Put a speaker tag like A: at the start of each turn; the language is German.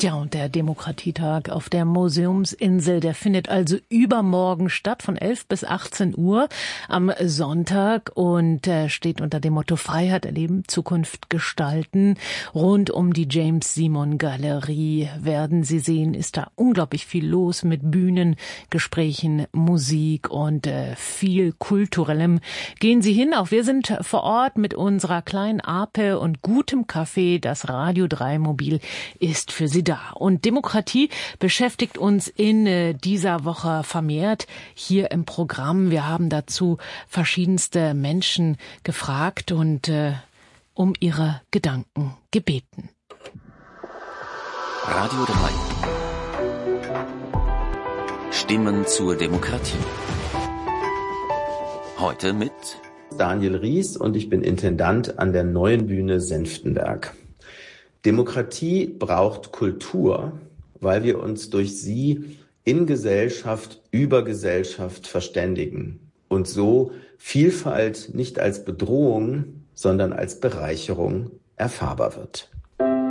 A: Ja, und der Demokratietag auf der Museumsinsel, der findet also übermorgen statt von 11 bis 18 Uhr am Sonntag und steht unter dem Motto Freiheit erleben, Zukunft gestalten. Rund um die James-Simon-Galerie werden Sie sehen, ist da unglaublich viel los mit Bühnen, Gesprächen, Musik und viel Kulturellem. Gehen Sie hin, auch wir sind vor Ort mit unserer kleinen Ape und gutem Kaffee. Das Radio 3 Mobil ist für Sie da. Und Demokratie beschäftigt uns in dieser Woche vermehrt hier im Programm. Wir haben dazu verschiedenste Menschen gefragt und um ihre Gedanken gebeten.
B: Radio 3. Stimmen zur Demokratie. Heute mit
C: Daniel Ries und ich bin Intendant an der Neuen Bühne Senftenberg. Demokratie braucht Kultur, weil wir uns durch sie in Gesellschaft über Gesellschaft verständigen und so Vielfalt nicht als Bedrohung, sondern als Bereicherung erfahrbar wird.